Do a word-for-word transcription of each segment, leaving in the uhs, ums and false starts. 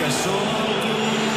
que som tu.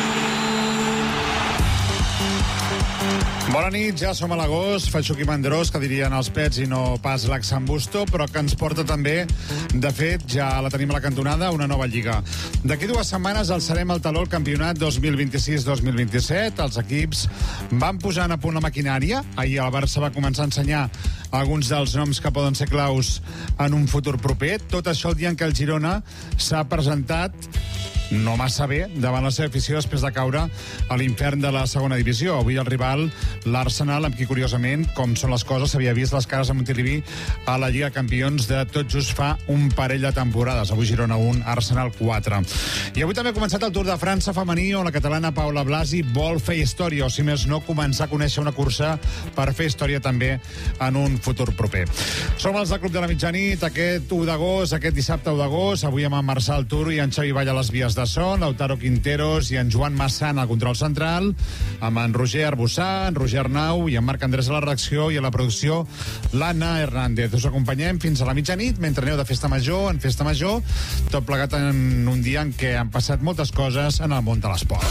Bona nit, ja som a l'agost, faig Xuqui Mandrós, que dirien els pets i no pas l'Axambusto, però que ens porta també, de fet, ja la tenim a la cantonada, una nova lliga. D'aquí dues setmanes alçarem el taló al campionat dos mil vint-i-sis dos mil vint-i-set. Els equips van posant a punt la maquinària. Ahir el Barça va començar a ensenyar alguns dels noms que poden ser claus en un futur proper. Tot això el dia en què el Girona s'ha presentat no massa bé davant la seva afició després de caure a l'infern de la segona divisió. Avui el rival, l'Arsenal, amb qui curiosament, com són les coses, s'havia vist les cares a Montilivi a la Lliga de Campions de tot just fa un parell de temporades. Avui Girona un, Arsenal quatre. I avui també ha començat el Tour de França femení, on la catalana Paula Blasi vol fer història, o si més no, començar a conèixer una cursa per fer història també en un futur proper. Som els del Club de la Mitjanit, aquest u d'agost, aquest dissabte u d'agost, avui amb en Marçal Turo i en Xavi Vall a les vies de so, Lautaro Quinteros i en Joan Massana al control central, amb en Roger Arbussà, en Roger Arnau i en Marc Andrés a la redacció, i a la producció l'Anna Hernández. Us acompanyem fins a la mitjanit mentre aneu de festa major en festa major, tot plegat en un dia en què han passat moltes coses en el món de l'esport.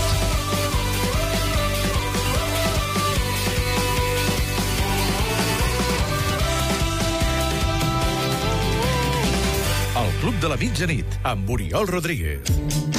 El Club de la Mitjanit, amb Oriol Rodríguez.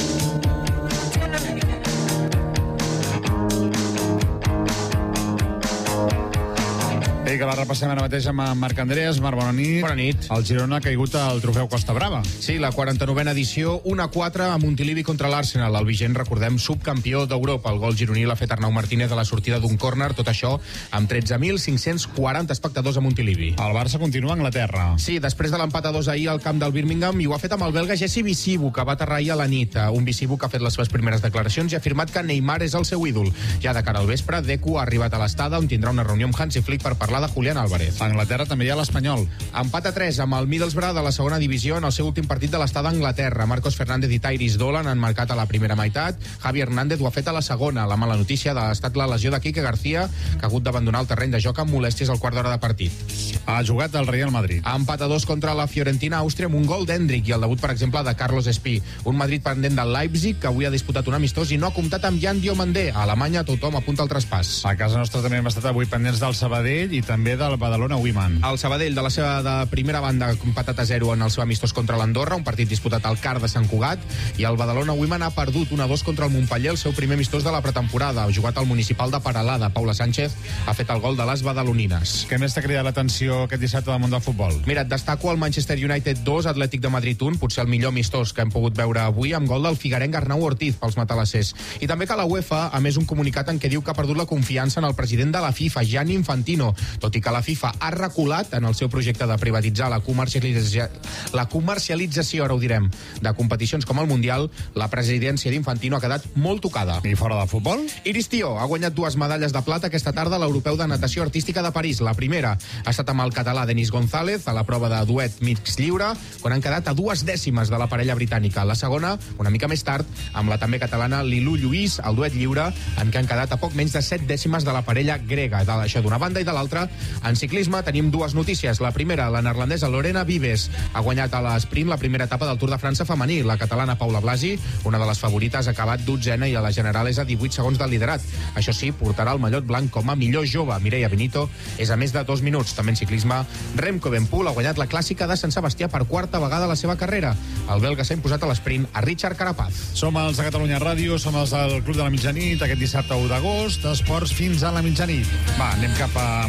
Ei, que la repassem ara mateix amb en Marc Andrés. Marc, bona nit. Bona nit. El Girona ha caigut al trofeu Costa Brava. Sí, la quaranta-novena edició, un a quatre a Montilivi contra l'Arsenal. El vigent, recordem, subcampió d'Europa. El gol gironí l'ha fet Arnau Martínez a la sortida d'un córner, tot això amb tretze mil cinc-cents quaranta espectadors a Montilivi. El Barça continua a Anglaterra. Sí, després de l'empat a dos ahir al camp del Birmingham, i ho ha fet amb el belga Jesse Bisibu, que va aterrar ahir a la nit. Un Bisibu que ha fet les seves primeres declaracions i ha afirmat que Neymar és el seu ídol. Ja de cara al vespre, Deco ha arribat a l'estada, on tindrà una reunió amb Hansi Flick per parlar de Julián Álvarez. A Anglaterra també hi ha l'Espanyol. Empat a tres amb el Middlesbrough de la segona divisió en el seu últim partit de l'estada a Anglaterra. Marcos Fernández i Tyrese Dolan han marcat a la primera meitat. Javi Hernández ho ha fet a la segona. La mala notícia ha estat la lesió de Quique García, que ha hagut d'abandonar el terreny de joc amb molèsties al quart d'hora de partit. Ha jugat el Real Madrid. Ha empat a dos contra la Fiorentina a Àustria amb un gol d'Hendrick i el debut, per exemple, de Carlos Espí. Un Madrid pendent del Leipzig, que avui ha disputat un amistós i no ha comptat amb Jan Diomandé. A Alemanya tothom apunta al traspàs. A casa nostra també hem estat avui pendents del Sabadell i també del Badalona Women. El Sabadell, de la seva de primera banda, ha empatat a zero en el seu amistós contra l'Andorra, un partit disputat al Car de Sant Cugat, i el Badalona Women ha perdut un a dos contra el Montpeller, el seu primer amistós de la pretemporada. Ha jugat al municipal de Peralada. Paula Sánchez ha fet el gol de les badalonines. Què més t'ha cridat l'atenció aquest dissabte del món del futbol? Mira, et destaco el Manchester United dos, Atlètic de Madrid un, potser el millor amistós que hem pogut veure avui, amb gol del figuerenc Arnau Ortiz pels matalassers. I també que la UEFA ha més un comunicat en què diu que ha perdut la confiança en el president de la FIFA, Gianni Infantino, tot i que la FIFA ha reculat en el seu projecte de privatitzar la comercialització, la comercialització, ara ho direm, de competicions com el Mundial. La presidència d'Infantino ha quedat molt tocada. I fora del futbol? Iris Tió ha guanyat dues medalles de plata aquesta tarda a l'Europeu de Natació Artística de París. La primera ha estat amb el català Denis González a la prova de duet mix lliure, quan han quedat a dues dècimes de la parella britànica. La segona, una mica més tard, amb la també catalana Lilú Lluís, el duet lliure, en què han quedat a poc menys de set dècimes de la parella grega. Això d'una banda, i de l'altra, en ciclisme tenim dues notícies. La primera, la neerlandesa Lorena Vives ha guanyat a l'esprint la primera etapa del Tour de França femení. La catalana Paula Blasi, una de les favorites, ha acabat dotzena i a la general és a divuit segons del liderat. Això sí, portarà el mallot blanc com a millor jove. Mireia Benito és a més de dos minuts. També en ciclisme, Remco Evenepoel ha guanyat la clàssica de Sant Sebastià per quarta vegada a la seva carrera. El belga s'ha imposat a l'esprint a Richard Carapaz. Som els de Catalunya Ràdio, som els del Club de la Mitjanit, aquest dissabte u d'agost, esports fins a la mitjanit. Va, anem cap a